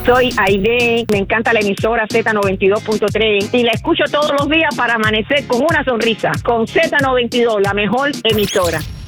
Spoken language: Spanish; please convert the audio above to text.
Soy Aide, me encanta la emisora Z92.3 y la escucho todos los días para amanecer con una sonrisa. Con Z92, la mejor emisora.